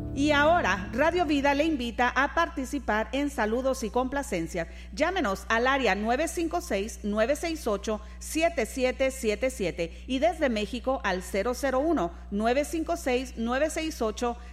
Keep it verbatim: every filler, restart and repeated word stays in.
Y ahora, Radio Vida le invita a participar en saludos y complacencias. Llámenos al área nueve cinco seis, nueve seis ocho, siete siete siete siete y desde México al cero cero uno, nueve cinco seis, nueve seis ocho,